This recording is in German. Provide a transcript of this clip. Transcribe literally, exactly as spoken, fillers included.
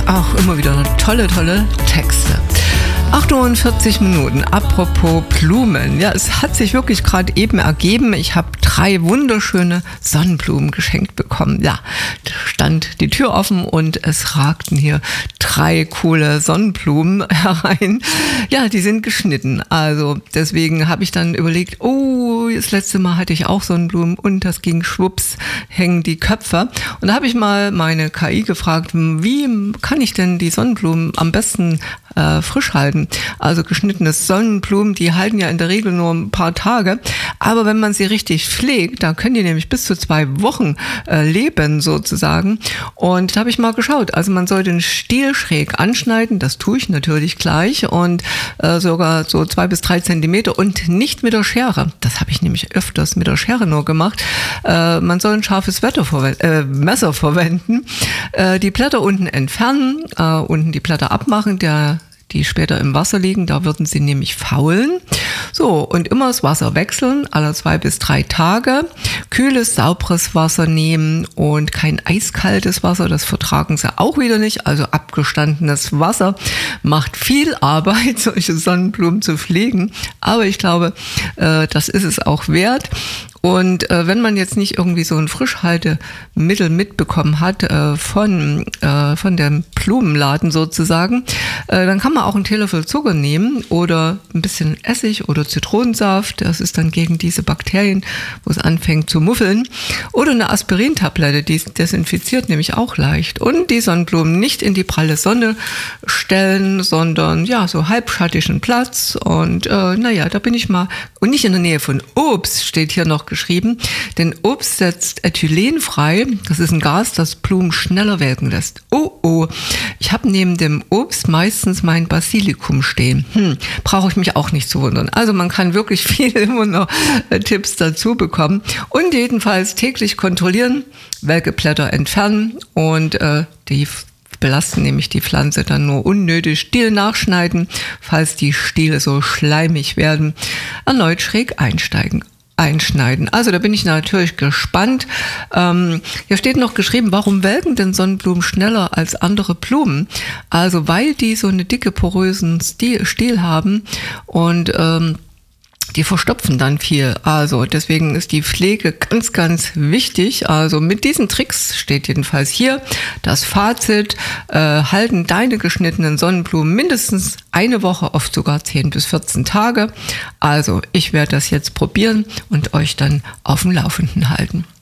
Auch immer wieder tolle, tolle Texte. achtundvierzig Minuten. Apropos Blumen. Ja, es hat sich wirklich gerade eben ergeben. Ich habe drei wunderschöne Sonnenblumen geschenkt bekommen. Ja, da stand die Tür offen und es ragten hier drei coole Sonnenblumen herein. Ja, die sind geschnitten. Also deswegen habe ich dann überlegt, oh, das letzte Mal hatte ich auch Sonnenblumen und das ging schwupps, hängen die Köpfe. Und da habe ich mal meine K I gefragt, wie kann ich denn die Sonnenblumen am besten äh, frisch halten? Also geschnittene Sonnenblumen, die halten ja in der Regel nur ein paar Tage. Aber wenn man sie richtig pflegt, dann können die nämlich bis zu zwei Wochen äh, leben sozusagen. Und da habe ich mal geschaut. Also man soll den Stiel schräg anschneiden. Das tue ich natürlich gleich. Und äh, sogar so zwei bis drei Zentimeter und nicht mit der Schere. Das habe ich nämlich öfters mit der Schere nur gemacht. Äh, man soll ein scharfes Wetter verwenden, äh, Messer verwenden. Äh, die Blätter unten entfernen, äh, unten die Blätter abmachen. Der die später im Wasser liegen, da würden sie nämlich faulen. So, und immer das Wasser wechseln, alle zwei bis drei Tage. Kühles, sauberes Wasser nehmen und kein eiskaltes Wasser, das vertragen sie auch wieder nicht. Also abgestandenes Wasser macht viel Arbeit, solche Sonnenblumen zu pflegen. Aber ich glaube, äh, das ist es auch wert. Und äh, wenn man jetzt nicht irgendwie so ein Frischhaltemittel mitbekommen hat äh, von, äh, von dem Blumenladen sozusagen, äh, dann kann man auch einen Teelöffel Zucker nehmen oder ein bisschen Essig oder Zitronensaft. Das ist dann gegen diese Bakterien, wo es anfängt zu muffeln. Oder eine Aspirintablette, die desinfiziert nämlich auch leicht. Und die Sonnenblumen nicht in die pralle Sonne stellen, sondern ja, so halbschattigen Platz. Und äh, naja, da bin ich mal, und nicht in der Nähe von Obst, steht hier noch geschrieben, denn Obst setzt Ethylen frei. Das ist ein Gas, das Blumen schneller welken lässt. Oh, oh, ich habe neben dem Obst meistens mein Basilikum stehen. Hm, brauche ich mich auch nicht zu wundern. Also man kann wirklich viel immer noch äh, Tipps dazu bekommen. Und jedenfalls täglich kontrollieren, welke Blätter entfernen und äh, die belasten nämlich die Pflanze dann nur unnötig. Stiel nachschneiden, falls die Stiele so schleimig werden. Erneut schräg einsteigen. einschneiden. Also da bin ich natürlich gespannt. Ähm, hier steht noch geschrieben, warum welken denn Sonnenblumen schneller als andere Blumen? Also weil die so eine dicke, porösen Stiel, Stiel haben und ähm, die verstopfen dann viel. Also deswegen ist die Pflege ganz, ganz wichtig. Also mit diesen Tricks steht jedenfalls hier das Fazit. Äh, halten deine geschnittenen Sonnenblumen mindestens eine Woche, oft sogar zehn bis vierzehn Tage. Also ich werde das jetzt probieren und euch dann auf dem Laufenden halten.